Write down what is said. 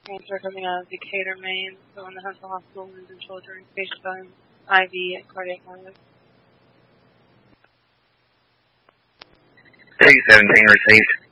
Transfer coming out of Decatur, Maine, going to Huntsville Hospital, wounds and children, patient on IV and cardiac monitor. 317 received.